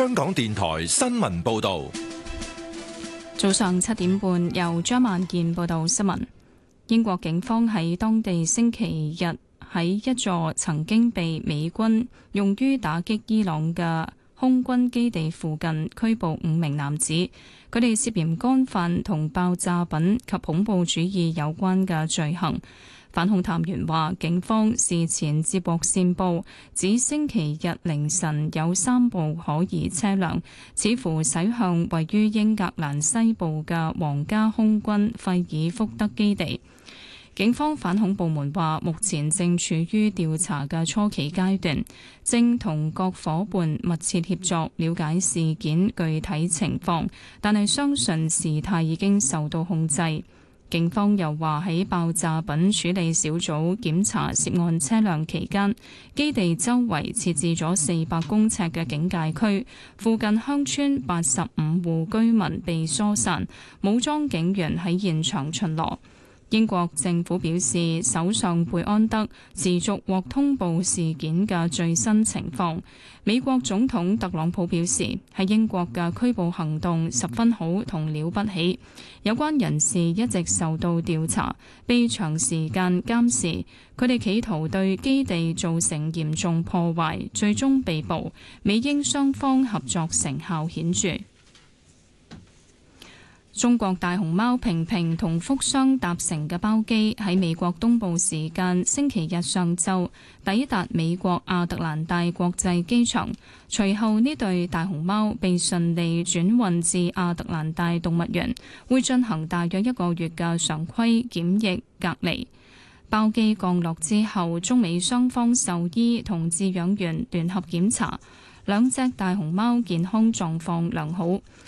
香港電台新聞報道。 早上7點半，由張萬健報道新聞。英國警方喺當地星期日喺一座曾經被美軍用於打擊伊朗嘅空軍基地附近拘捕5名男子，佢哋涉嫌干犯同爆炸品及恐怖主義有關嘅罪行。反恐探員話，警方事前接獲線報，指星期日凌晨有3部可疑車輛，似乎駛向位於英格蘭西部嘅皇家空軍費爾福德基地。警方反恐部門話，目前正處於調查嘅初期階段，正同各夥伴密切協作，了解事件具體情況，但係相信事態已經受到控制。警方又話，喺爆炸品處理小組檢查涉案車輛期間，基地周圍設置咗400公尺嘅警戒區，附近鄉村85戶居民被疏散，武裝警員喺現場巡邏。英國政府表示，首相貝安德持續獲通報事件嘅最新情況。美國總統特朗普表示，喺英國嘅拘捕行動十分好同了不起，有關人士一直受到調查，被長時間監視，佢哋企圖對基地造成嚴重破壞，最終被捕。美英雙方合作成效顯著。中國大熊貓平平同福箱搭乘嘅包機喺美國東部時間星期日上晝抵達美國亞特蘭大國際機場，隨後呢對大熊貓被順利轉運至亞特蘭大動物園，會進行大約1個月嘅常規檢疫隔離。包機降落之後，中美雙方獸醫同飼養員聯合檢查，兩隻大熊貓健康狀況良好。